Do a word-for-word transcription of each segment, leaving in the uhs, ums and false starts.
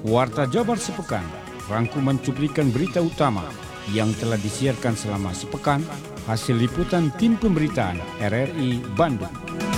Warta Jabar Sepekan, rangkuman cuplikan berita utama yang telah disiarkan selama sepekan, hasil liputan tim pemberitaan R R I Bandung.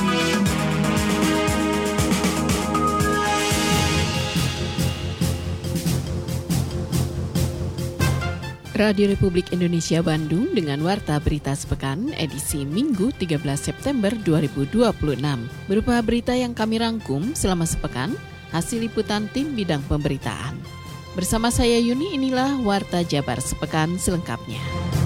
Radio Republik Indonesia Bandung dengan Warta Berita Sepekan edisi Minggu tiga belas September dua ribu dua puluh enam. Berupa berita yang kami rangkum selama sepekan, hasil liputan tim bidang pemberitaan. Bersama saya Yuni, inilah Warta Jabar Sepekan selengkapnya.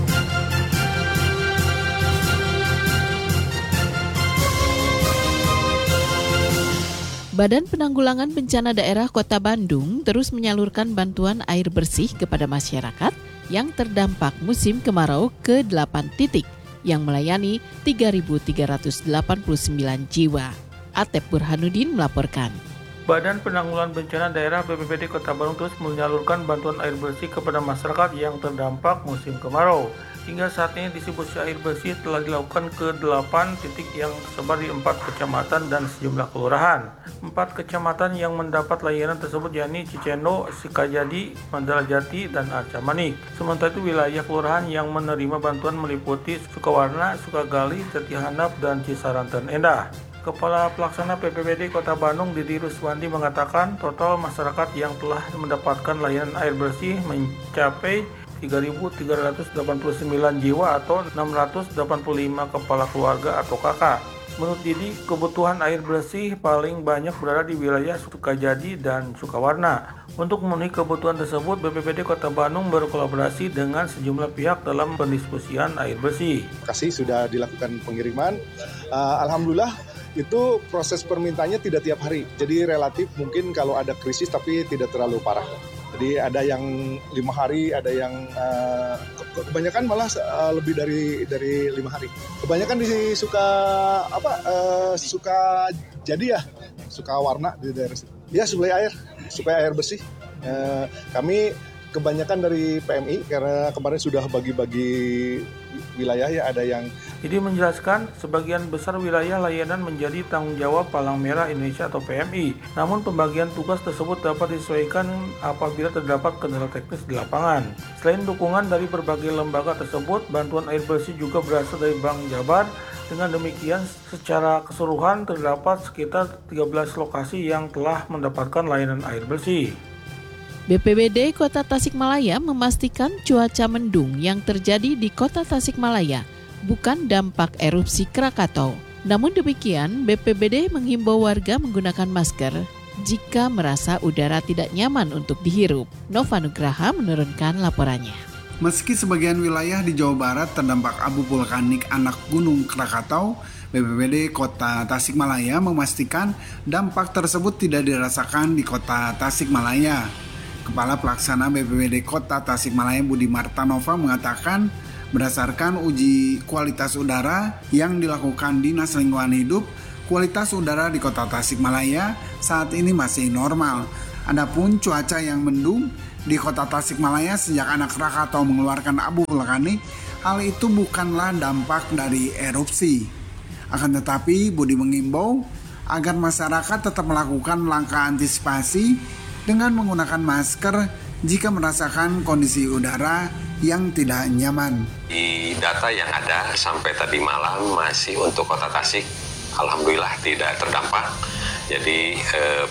Badan Penanggulangan Bencana Daerah Kota Bandung terus menyalurkan bantuan air bersih kepada masyarakat yang terdampak musim kemarau ke delapan titik yang melayani tiga ribu tiga ratus delapan puluh sembilan jiwa. Atep Burhanuddin melaporkan. Badan Penanggulangan Bencana Daerah B P B D Kota Bandung terus menyalurkan bantuan air bersih kepada masyarakat yang terdampak musim kemarau. Hingga saat ini distribusi air bersih telah dilakukan ke delapan titik yang tersebar di empat kecamatan dan sejumlah kelurahan. Empat kecamatan yang mendapat layanan tersebut yakni Cicendo, Sikajadi, Mandala Jati, dan Arca Manik. Sementara itu wilayah kelurahan yang menerima bantuan meliputi Sukawarna, Sukagali, Jatihandap, dan Cisaranten Endah. Kepala Pelaksana P P B D Kota Bandung Didi Ruswandi mengatakan total masyarakat yang telah mendapatkan layanan air bersih mencapai tiga ribu tiga ratus delapan puluh sembilan jiwa atau enam ratus delapan puluh lima kepala keluarga atau kakak. Menurut Didi, kebutuhan air bersih paling banyak berada di wilayah Sukajadi dan Sukawarna. Untuk memenuhi kebutuhan tersebut, B P B D Kota Bandung berkolaborasi dengan sejumlah pihak dalam pendistribusian air bersih. Kasih sudah dilakukan pengiriman. Uh, Alhamdulillah itu proses permintaannya tidak tiap hari. Jadi relatif mungkin kalau ada krisis tapi tidak terlalu parah. Jadi ada yang lima hari, ada yang uh, kebanyakan malah uh, lebih dari dari lima hari. Kebanyakan di suka apa uh, suka jadi ya, suka warna di daerah situ. Ya suplai air, suplai air bersih. Uh, kami kebanyakan dari P M I karena kemarin sudah bagi-bagi wilayah ya, ada yang. Jadi menjelaskan sebagian besar wilayah layanan menjadi tanggung jawab Palang Merah Indonesia atau P M I. Namun pembagian tugas tersebut dapat disesuaikan apabila terdapat kendala teknis di lapangan. Selain dukungan dari berbagai lembaga tersebut, bantuan air bersih juga berasal dari Bank Jabar. Dengan demikian, secara keseluruhan terdapat sekitar tiga belas lokasi yang telah mendapatkan layanan air bersih. B P B D Kota Tasikmalaya memastikan cuaca mendung yang terjadi di Kota Tasikmalaya bukan dampak erupsi Krakatau. Namun demikian, B P B D menghimbau warga menggunakan masker jika merasa udara tidak nyaman untuk dihirup. Nova Nugraha menurunkan laporannya. Meski sebagian wilayah di Jawa Barat terdampak abu vulkanik anak Gunung Krakatau, B P B D Kota Tasikmalaya memastikan dampak tersebut tidak dirasakan di Kota Tasikmalaya. Kepala Pelaksana B P B D Kota Tasikmalaya Budi Martanova mengatakan berdasarkan uji kualitas udara yang dilakukan Dinas Lingkungan Hidup, kualitas udara di Kota Tasikmalaya saat ini masih normal. Adapun cuaca yang mendung di Kota Tasikmalaya sejak anak Krakatau mengeluarkan abu vulkanik, hal itu bukanlah dampak dari erupsi. Akan tetapi Budi mengimbau agar masyarakat tetap melakukan langkah antisipasi dengan menggunakan masker jika merasakan kondisi udara yang tidak nyaman. Di data yang ada sampai tadi malam masih untuk Kota Tasik, alhamdulillah tidak terdampak. Jadi eh,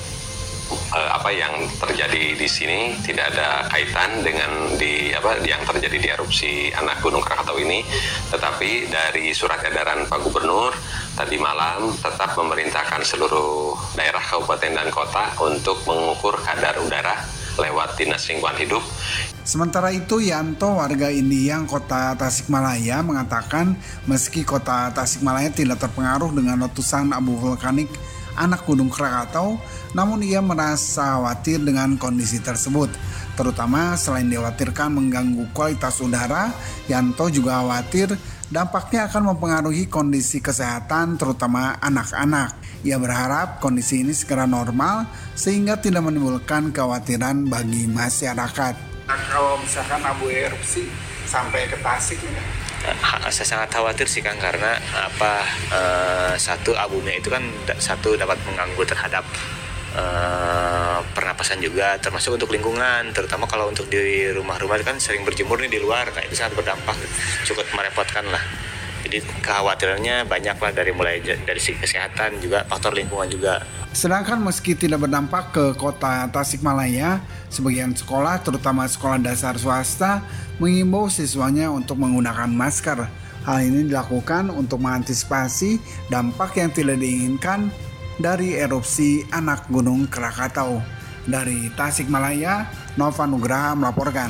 eh, apa yang terjadi di sini tidak ada kaitan dengan di apa yang terjadi di erupsi anak Gunung Krakatau ini. Tetapi dari surat edaran Pak Gubernur tadi malam tetap memerintahkan seluruh daerah kabupaten dan kota untuk mengukur kadar udara lewat Dinas Lingkungan Hidup. Sementara itu, Yanto, warga Indiang Kota Tasikmalaya, mengatakan meski Kota Tasikmalaya tidak terpengaruh dengan letusan abu vulkanik anak Gunung Krakatau, namun ia merasa khawatir dengan kondisi tersebut. Terutama selain dikhawatirkan mengganggu kualitas udara, Yanto juga khawatir dampaknya akan mempengaruhi kondisi kesehatan terutama anak-anak. Ia berharap kondisi ini segera normal sehingga tidak menimbulkan kekhawatiran bagi masyarakat. Nah, kalau misalkan abu erupsi sampai ke Tasik ya? Saya sangat khawatir sih Kang, karena apa eh, satu abunya itu kan satu dapat mengganggu terhadap eh, pernapasan pernapasan juga, termasuk untuk lingkungan, terutama kalau untuk di rumah-rumah kan sering berjemur nih di luar, nah itu sangat berdampak, cukup merepotkan lah. Jadi kekhawatirannya banyak lah, dari mulai dari segi kesehatan juga, faktor lingkungan juga. Sedangkan meski tidak berdampak ke kota Tasikmalaya, sebagian sekolah, terutama sekolah dasar swasta, mengimbau siswanya untuk menggunakan masker. Hal ini dilakukan untuk mengantisipasi dampak yang tidak diinginkan dari erupsi anak Gunung Krakatau. Dari Tasikmalaya, Nova Nugraha melaporkan.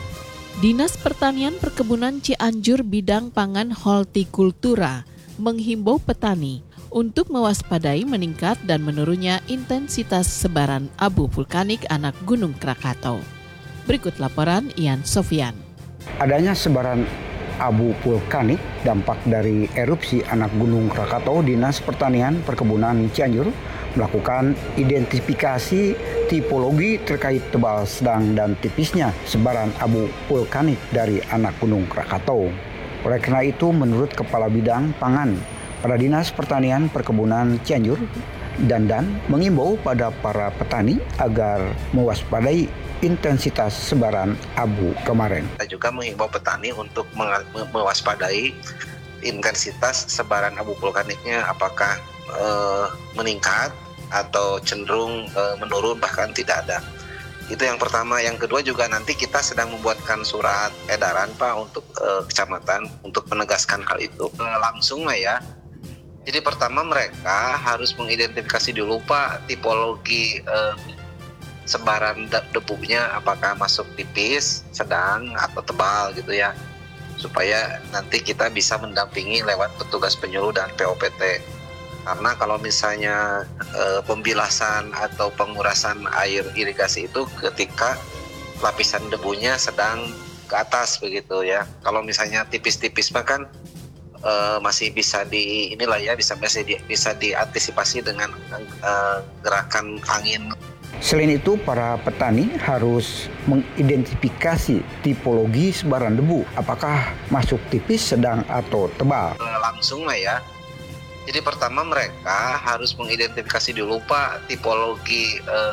Dinas Pertanian Perkebunan Cianjur Bidang Pangan Hortikultura menghimbau petani untuk mewaspadai meningkat dan menurunnya intensitas sebaran abu vulkanik anak Gunung Krakatau. Berikut laporan Ian Sofian. Adanya sebaran abu vulkanik dampak dari erupsi anak Gunung Krakatau, Dinas Pertanian Perkebunan Cianjur melakukan identifikasi tipologi terkait tebal, sedang, dan tipisnya sebaran abu vulkanik dari anak Gunung Krakatau. Oleh karena itu, menurut Kepala Bidang Pangan pada Dinas Pertanian Perkebunan Cianjur, Dandan mengimbau pada para petani agar mewaspadai intensitas sebaran abu kemarin. Kita juga mengimbau petani untuk mewaspadai intensitas sebaran abu vulkaniknya, apakah eh, meningkat atau cenderung e, menurun, bahkan tidak ada. Itu yang pertama. Yang kedua juga nanti kita sedang membuatkan surat edaran Pak untuk e, kecamatan untuk menegaskan hal itu e, langsung lah ya. Jadi pertama mereka harus mengidentifikasi dulu Pak tipologi e, sebaran de- debunya, apakah masuk tipis, sedang, atau tebal gitu ya, supaya nanti kita bisa mendampingi lewat petugas penyuluh dan P O P T. Karena kalau misalnya e, pembilasan atau pengurasan air irigasi itu ketika lapisan debunya sedang ke atas begitu ya. Kalau misalnya tipis-tipis mah kan e, masih bisa di inilah ya, bisa bisa, di, bisa diantisipasi dengan e, gerakan angin. Selain itu, para petani harus mengidentifikasi tipologi sebaran debu, apakah masuk tipis, sedang, atau tebal. E, langsung lah ya. Jadi pertama mereka harus mengidentifikasi dulu Pak tipologi eh,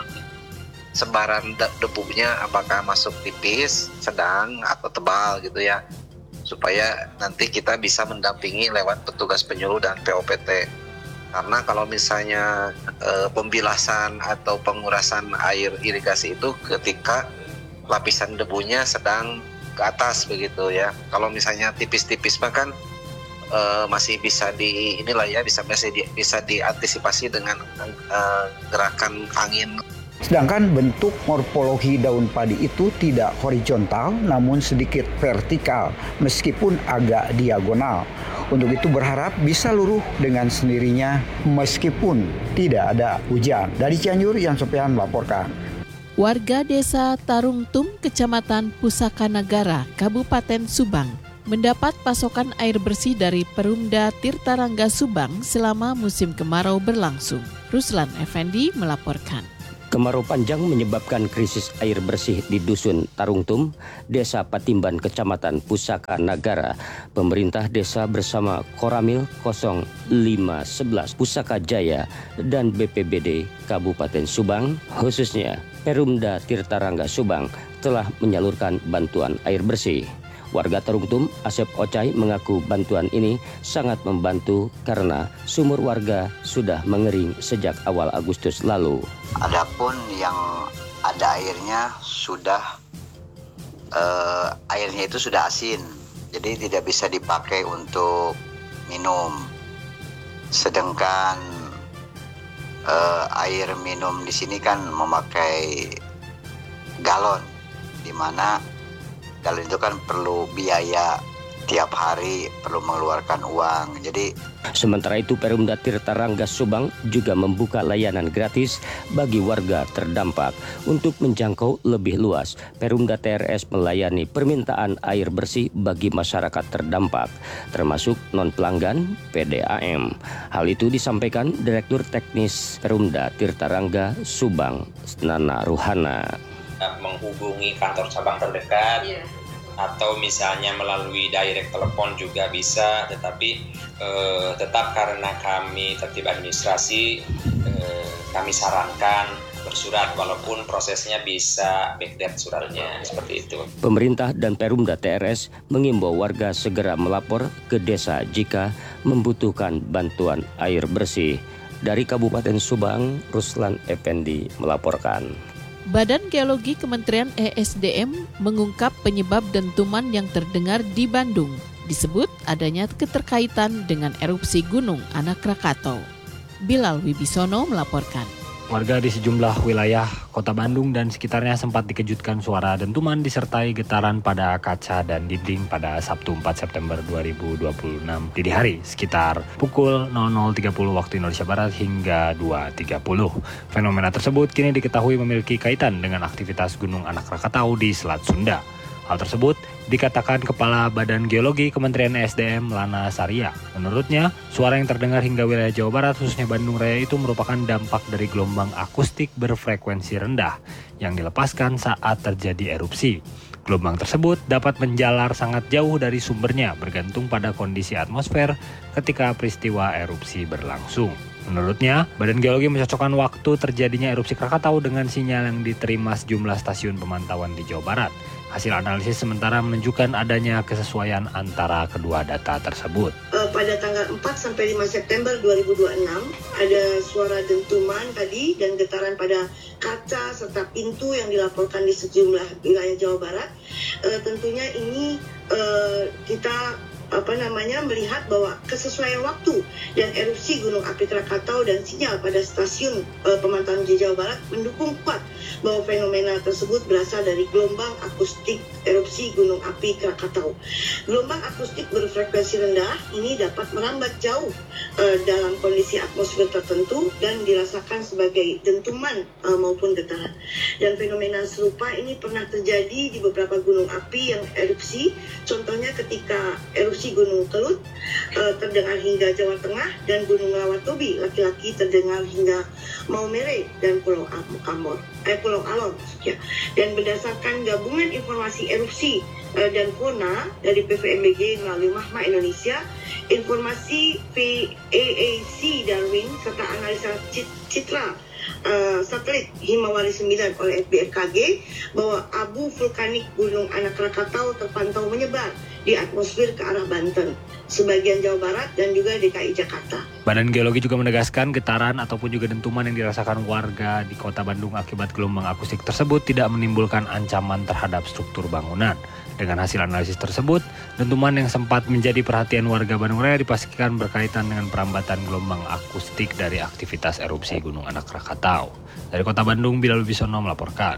sebaran de- debunya, apakah masuk tipis, sedang, atau tebal gitu ya, supaya nanti kita bisa mendampingi lewat petugas penyuluh dan P O P T. Karena kalau misalnya eh, pembilasan atau pengurasan air irigasi itu ketika lapisan debunya sedang ke atas begitu ya. Kalau misalnya tipis-tipis mah kan Uh, masih bisa di inilah ya, bisa bisa, di, bisa diantisipasi dengan uh, gerakan angin. Sedangkan bentuk morfologi daun padi itu tidak horizontal namun sedikit vertikal meskipun agak diagonal. Untuk itu berharap bisa luruh dengan sendirinya meskipun tidak ada hujan. Dari Cianjur, Ian Sofian melaporkan. Warga Desa Tarungtum, Kecamatan Pusaka Nagara, Kabupaten Subang mendapat pasokan air bersih dari Perumda Tirtarangga Subang selama musim kemarau berlangsung. Ruslan Effendi melaporkan. Kemarau panjang menyebabkan krisis air bersih di Dusun Tarungtum, Desa Patimban, Kecamatan Pusaka Nagara. Pemerintah desa bersama Koramil nol lima sebelas Pusaka Jaya dan B P B D Kabupaten Subang, khususnya Perumda Tirtarangga Subang, telah menyalurkan bantuan air bersih. Warga Tarungtum, Asep Ocai, mengaku bantuan ini sangat membantu karena sumur warga sudah mengering sejak awal Agustus lalu. Adapun yang ada airnya sudah eh, airnya itu sudah asin, jadi tidak bisa dipakai untuk minum. Sedangkan eh, air minum di sini kan memakai galon, di mana galon itu kan perlu biaya tiap hari, perlu mengeluarkan uang. Jadi sementara itu Perumda Tirtarangga Subang juga membuka layanan gratis bagi warga terdampak untuk menjangkau lebih luas. Perumda T R S melayani permintaan air bersih bagi masyarakat terdampak, termasuk non-pelanggan P D A M. Hal itu disampaikan Direktur Teknis Perumda Tirtarangga Subang, Nana Ruhana. Menghubungi kantor cabang terdekat, yeah, atau misalnya melalui direct telepon juga bisa, tetapi eh, tetap karena kami tertib administrasi, eh, kami sarankan bersurat, walaupun prosesnya bisa backdate suratnya, seperti itu. Pemerintah dan Perumda T R S mengimbau warga segera melapor ke desa jika membutuhkan bantuan air bersih. Dari Kabupaten Subang, Ruslan Effendi melaporkan. Badan Geologi Kementerian E S D M mengungkap penyebab dentuman yang terdengar di Bandung. Disebut adanya keterkaitan dengan erupsi Gunung Anak Krakatau. Bilal Wibisono melaporkan. Warga di sejumlah wilayah Kota Bandung dan sekitarnya sempat dikejutkan suara dentuman disertai getaran pada kaca dan dinding pada Sabtu empat September dua ribu dua puluh enam dini hari sekitar pukul nol nol tiga puluh waktu Indonesia Barat hingga dua tiga puluh. Fenomena tersebut kini diketahui memiliki kaitan dengan aktivitas Gunung Anak Krakatau di Selat Sunda. Hal tersebut dikatakan Kepala Badan Geologi Kementerian E S D M Lana Saria. Menurutnya, suara yang terdengar hingga wilayah Jawa Barat, khususnya Bandung Raya itu merupakan dampak dari gelombang akustik berfrekuensi rendah yang dilepaskan saat terjadi erupsi. Gelombang tersebut dapat menjalar sangat jauh dari sumbernya bergantung pada kondisi atmosfer ketika peristiwa erupsi berlangsung. Menurutnya, Badan Geologi mencocokkan waktu terjadinya erupsi Krakatau dengan sinyal yang diterima sejumlah stasiun pemantauan di Jawa Barat. Hasil analisis sementara menunjukkan adanya kesesuaian antara kedua data tersebut. Uh, pada tanggal empat sampai lima September dua ribu dua puluh enam ada suara dentuman tadi dan getaran pada kaca serta pintu yang dilaporkan di sejumlah wilayah Jawa Barat. Uh, tentunya ini uh, kita apa namanya melihat bahwa kesesuaian waktu dan erupsi Gunung Api Krakatau dan sinyal pada stasiun uh, pemantauan di Jawa Barat mendukung kuat bahwa fenomena tersebut berasal dari gelombang akustik erupsi Gunung Api Krakatau. Gelombang akustik berfrekuensi rendah ini dapat merambat jauh uh, dalam kondisi atmosfer tertentu dan dirasakan sebagai dentuman uh, maupun getaran. Dan fenomena serupa ini pernah terjadi di beberapa gunung api yang erupsi. Contohnya ketika erupsi Gunung Kelut uh, terdengar hingga Jawa Tengah dan Gunung Lawatobi laki-laki terdengar hingga Maumere dan Pulau Amor, eh, Pulau Alor. Ya. Dan berdasarkan gabungan informasi erupsi uh, dan fauna dari P V M B G melalui Mahma Indonesia, informasi P A A C Darwin serta analisa citra Uh, satelit Himawari sembilan oleh F B R K G bahwa abu vulkanik Gunung Anak Krakatau terpantau menyebar di atmosfer ke arah Banten, sebagian Jawa Barat dan juga D K I Jakarta. Badan Geologi juga menegaskan getaran ataupun juga dentuman yang dirasakan warga di Kota Bandung akibat gelombang akustik tersebut tidak menimbulkan ancaman terhadap struktur bangunan. Dengan hasil analisis tersebut, dentuman yang sempat menjadi perhatian warga Bandung Raya dipastikan berkaitan dengan perambatan gelombang akustik dari aktivitas erupsi Gunung Anak Krakatau. Dari Kota Bandung, Bilal Wibisono melaporkan.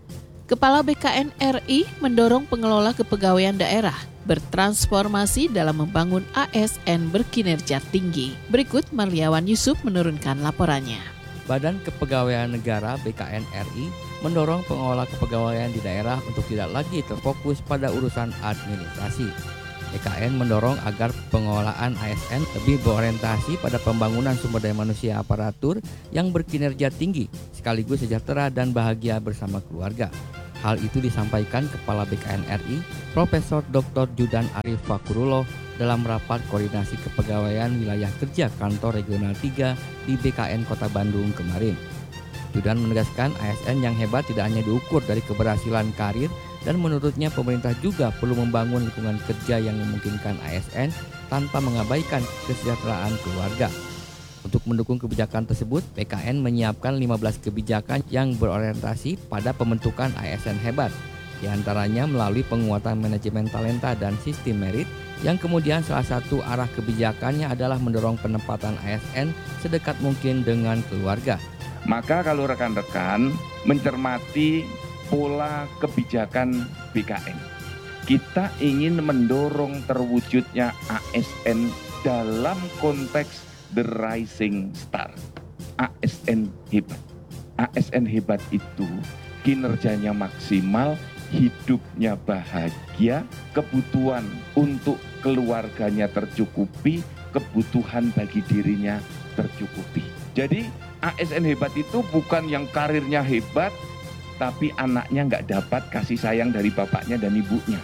Kepala B K N R I mendorong pengelola kepegawaian daerah bertransformasi dalam membangun A S N berkinerja tinggi. Berikut Marliawan Yusuf menurunkan laporannya. Badan Kepegawaian Negara B K N R I mendorong pengelola kepegawaian di daerah untuk tidak lagi terfokus pada urusan administrasi. B K N mendorong agar pengelolaan A S N lebih berorientasi pada pembangunan sumber daya manusia aparatur yang berkinerja tinggi, sekaligus sejahtera dan bahagia bersama keluarga. Hal itu disampaikan Kepala B K N R I, Profesor Doktor Judan Arif Fakrullah dalam rapat koordinasi kepegawaian wilayah kerja kantor regional tiga di B K N Kota Bandung kemarin. Judan menegaskan A S N yang hebat tidak hanya diukur dari keberhasilan karir dan menurutnya pemerintah juga perlu membangun lingkungan kerja yang memungkinkan A S N tanpa mengabaikan kesejahteraan keluarga. Untuk mendukung kebijakan tersebut, B K N menyiapkan lima belas kebijakan yang berorientasi pada pembentukan A S N hebat. Di antaranya melalui penguatan manajemen talenta dan sistem merit, yang kemudian salah satu arah kebijakannya adalah mendorong penempatan A S N sedekat mungkin dengan keluarga. Maka kalau rekan-rekan mencermati pola kebijakan B K N, kita ingin mendorong terwujudnya A S N dalam konteks The Rising Star. A S N hebat. A S N hebat itu kinerjanya maksimal, hidupnya bahagia, kebutuhan untuk keluarganya tercukupi, kebutuhan bagi dirinya tercukupi. Jadi A S N hebat itu bukan yang karirnya hebat, tapi anaknya nggak dapat kasih sayang dari bapaknya dan ibunya.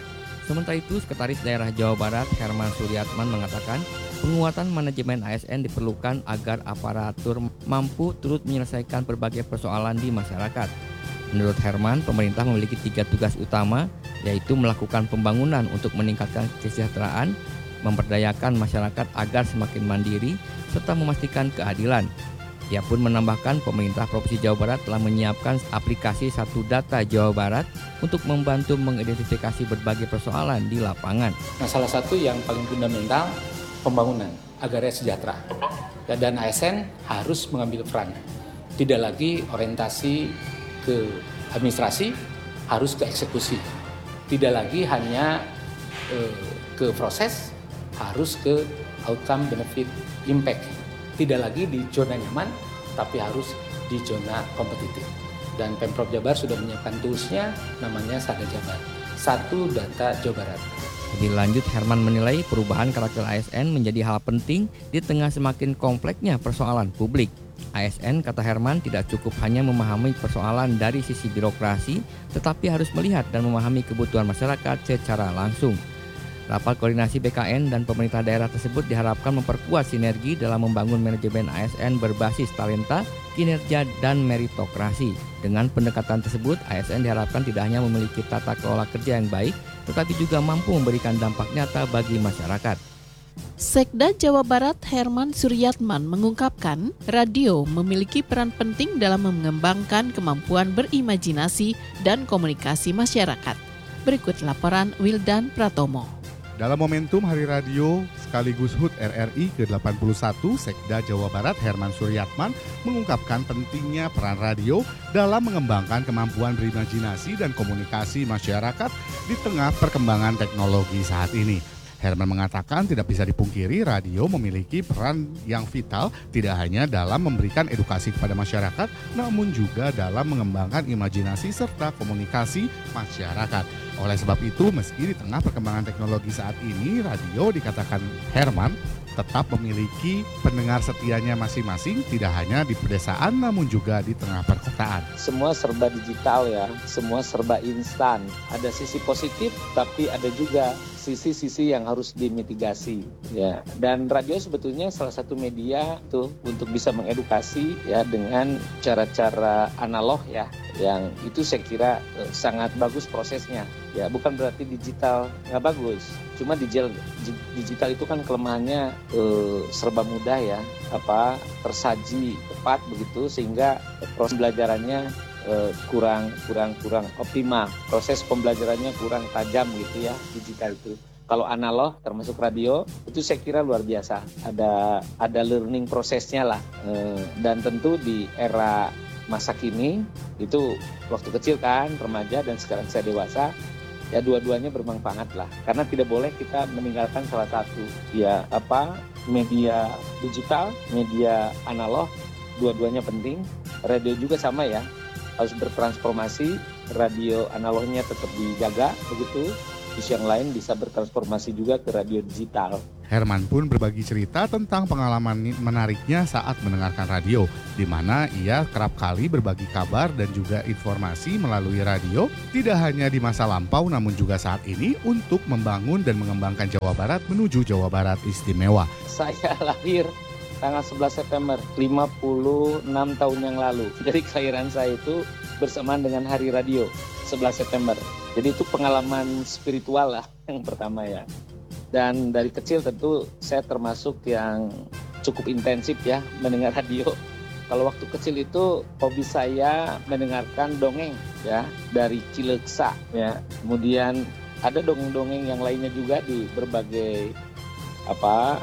Sementara itu, Sekretaris Daerah Jawa Barat Herman Suryatman mengatakan penguatan manajemen A S N diperlukan agar aparatur mampu turut menyelesaikan berbagai persoalan di masyarakat. Menurut Herman, pemerintah memiliki tiga tugas utama, yaitu melakukan pembangunan untuk meningkatkan kesejahteraan, memberdayakan masyarakat agar semakin mandiri, serta memastikan keadilan. Ia pun menambahkan pemerintah Provinsi Jawa Barat telah menyiapkan aplikasi Satu Data Jawa Barat untuk membantu mengidentifikasi berbagai persoalan di lapangan. Nah, salah satu yang paling fundamental pembangunan agar rakyat sejahtera. Dan A S N harus mengambil peran. Tidak lagi orientasi ke administrasi, harus ke eksekusi. Tidak lagi hanya eh, ke proses, harus ke outcome, benefit, impact. Tidak lagi di zona nyaman, tapi harus di zona kompetitif. Dan Pemprov Jabar sudah menyiapkan toolsnya, namanya Sada Jabar, Satu Data Jawa Barat. Lebih lanjut, Herman menilai perubahan karakter A S N menjadi hal penting di tengah semakin kompleksnya persoalan publik. A S N, kata Herman, tidak cukup hanya memahami persoalan dari sisi birokrasi, tetapi harus melihat dan memahami kebutuhan masyarakat secara langsung. Rapat koordinasi B K N dan pemerintah daerah tersebut diharapkan memperkuat sinergi dalam membangun manajemen A S N berbasis talenta, kinerja, dan meritokrasi. Dengan pendekatan tersebut, A S N diharapkan tidak hanya memiliki tata kelola kerja yang baik, tetapi juga mampu memberikan dampak nyata bagi masyarakat. Sekda Jawa Barat Herman Suryatman mengungkapkan, radio memiliki peran penting dalam mengembangkan kemampuan berimajinasi dan komunikasi masyarakat. Berikut laporan Wildan Pratomo. Dalam momentum Hari Radio sekaligus H U T R R I ke delapan puluh satu, Sekda Jawa Barat Herman Suryatman mengungkapkan pentingnya peran radio dalam mengembangkan kemampuan berimajinasi dan komunikasi masyarakat di tengah perkembangan teknologi saat ini. Herman mengatakan tidak bisa dipungkiri radio memiliki peran yang vital tidak hanya dalam memberikan edukasi kepada masyarakat, namun juga dalam mengembangkan imajinasi serta komunikasi masyarakat. Oleh sebab itu, meski di tengah perkembangan teknologi saat ini, radio dikatakan Herman tetap memiliki pendengar setianya masing-masing, tidak hanya di pedesaan namun juga di tengah perkotaan. Semua serba digital ya, semua serba instan. Ada sisi positif tapi ada juga sisi-sisi yang harus dimitigasi ya. Dan radio sebetulnya salah satu media tuh untuk bisa mengedukasi ya dengan cara-cara analog ya, yang itu saya kira eh, sangat bagus prosesnya. Ya, bukan berarti digital nggak bagus. Cuma digital digital itu kan kelemahannya eh, serba mudah ya, apa tersaji cepat begitu sehingga proses pembelajarannya eh, kurang kurang kurang optimal. Proses pembelajarannya kurang tajam gitu ya digital itu. Kalau analog termasuk radio itu saya kira luar biasa. Ada ada learning prosesnya lah. Eh, dan tentu di era masa kini itu waktu kecil kan remaja dan sekarang saya dewasa. Ya dua-duanya bermanfaat lah, karena tidak boleh kita meninggalkan salah satu. Ya apa media digital, media analog, dua-duanya penting. Radio juga sama ya, harus bertransformasi. Radio analognya tetap dijaga begitu. Terus yang lain bisa bertransformasi juga ke radio digital. Herman pun berbagi cerita tentang pengalaman menariknya saat mendengarkan radio, di mana ia kerap kali berbagi kabar dan juga informasi melalui radio, tidak hanya di masa lampau namun juga saat ini untuk membangun dan mengembangkan Jawa Barat menuju Jawa Barat istimewa. Saya lahir tanggal sebelas September, lima puluh enam tahun yang lalu. Jadi kelahiran saya itu bersamaan dengan Hari Radio, sebelas September. Jadi itu pengalaman spiritual lah yang pertama ya. Dan dari kecil tentu saya termasuk yang cukup intensif ya mendengar radio. Kalau waktu kecil itu hobi saya mendengarkan dongeng ya dari Cileksa ya. Kemudian ada dongeng-dongeng yang lainnya juga di berbagai apa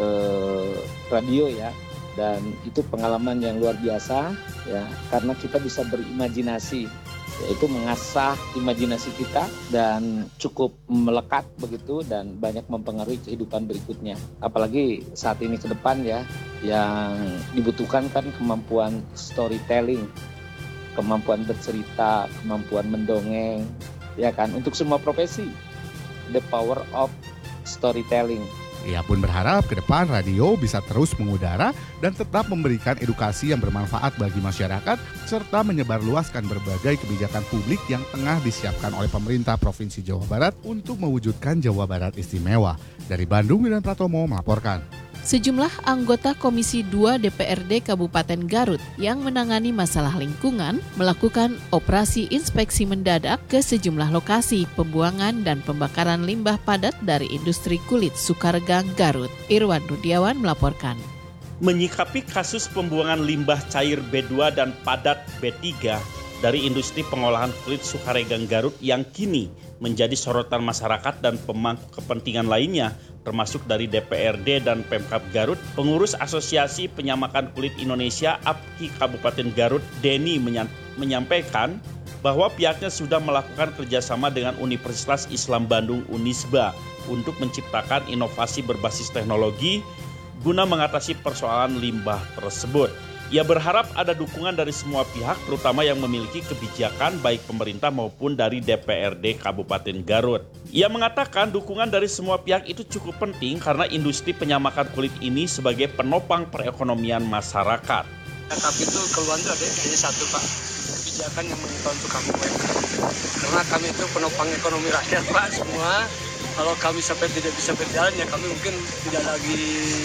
eh, radio ya. Dan itu pengalaman yang luar biasa ya karena kita bisa berimajinasi, yaitu mengasah imajinasi kita dan cukup melekat begitu dan banyak mempengaruhi kehidupan berikutnya. Apalagi saat ini ke depan ya, yang dibutuhkan kan kemampuan storytelling, kemampuan bercerita, kemampuan mendongeng, ya kan, untuk semua profesi. The power of storytelling. Ia pun berharap ke depan radio bisa terus mengudara dan tetap memberikan edukasi yang bermanfaat bagi masyarakat serta menyebarluaskan berbagai kebijakan publik yang tengah disiapkan oleh pemerintah Provinsi Jawa Barat untuk mewujudkan Jawa Barat istimewa. Dari Bandung, Wildan Pratomo melaporkan. Sejumlah anggota Komisi dua D P R D Kabupaten Garut yang menangani masalah lingkungan melakukan operasi inspeksi mendadak ke sejumlah lokasi pembuangan dan pembakaran limbah padat dari industri kulit Sukaregang, Garut. Irwan Rudiawan melaporkan. Menyikapi kasus pembuangan limbah cair B dua dan padat B tiga dari industri pengolahan kulit Sukaregang, Garut yang kini menjadi sorotan masyarakat dan pemangku kepentingan lainnya, termasuk dari D P R D dan Pemkab Garut, pengurus Asosiasi Penyamakan Kulit Indonesia A P K I Kabupaten Garut, Denny menyampaikan bahwa pihaknya sudah melakukan kerjasama dengan Universitas Islam Bandung Unisba untuk menciptakan inovasi berbasis teknologi guna mengatasi persoalan limbah tersebut. Ia berharap ada dukungan dari semua pihak, terutama yang memiliki kebijakan baik pemerintah maupun dari D P R D Kabupaten Garut. Ia mengatakan dukungan dari semua pihak itu cukup penting karena industri penyamakan kulit ini sebagai penopang perekonomian masyarakat. Tapi itu keluhan itu ada hanya satu, Pak, kebijakan yang mengikat untuk kami U M K M. Karena kami itu penopang ekonomi rakyat, Pak, semua. Kalau kami sampai tidak bisa berjalan, ya kami mungkin tidak lagi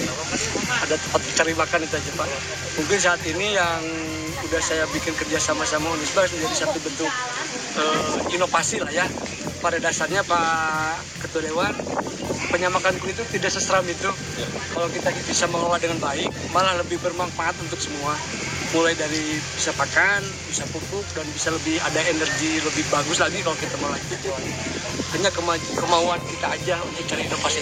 ada tempat cari makan itu aja, Pak. Mungkin saat ini yang udah saya bikin kerja sama-sama Unisba menjadi satu bentuk uh, inovasi lah ya. Pada dasarnya Pak Ketua Dewan, penyamakan kulit itu tidak seseram itu. Kalau kita bisa mengelola dengan baik, malah lebih bermanfaat untuk semua. Mulai dari bisa pakan, bisa pupuk, dan bisa lebih ada energi lebih bagus lagi kalau kita mau lanjut. Hanya kema- kemauan kita aja untuk cari inovasi.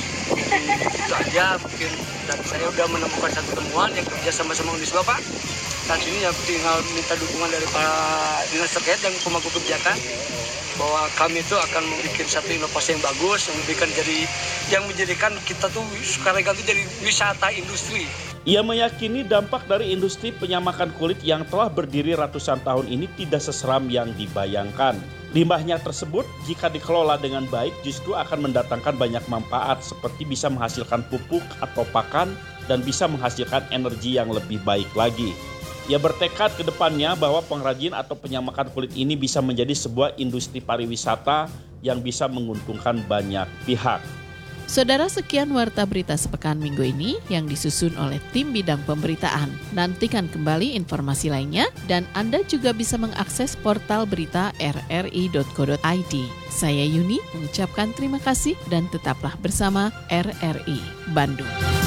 Itu aja mungkin. Dan saya udah menemukan satu temuan yang kerja sama-sama Unisba, Pak. Saat ini ya tinggal minta dukungan dari Pak Dinas terkait dan pemangku kebijakan bahwa kami itu akan membuat satu inovasi yang bagus yang memberikan jadi yang menjadikan kita tuh Sukaregang itu jadi wisata industri. Ia meyakini dampak dari industri penyamakan kulit yang telah berdiri ratusan tahun ini tidak seseram yang dibayangkan. Limbahnya tersebut jika dikelola dengan baik justru akan mendatangkan banyak manfaat seperti bisa menghasilkan pupuk atau pakan dan bisa menghasilkan energi yang lebih baik lagi. Ia bertekad ke depannya bahwa pengrajin atau penyamakan kulit ini bisa menjadi sebuah industri pariwisata yang bisa menguntungkan banyak pihak. Saudara, sekian Warta Berita Sepekan minggu ini yang disusun oleh tim bidang pemberitaan. Nantikan kembali informasi lainnya dan Anda juga bisa mengakses portal berita r r i dot co dot i d. Saya Yuni mengucapkan terima kasih dan tetaplah bersama R R I Bandung.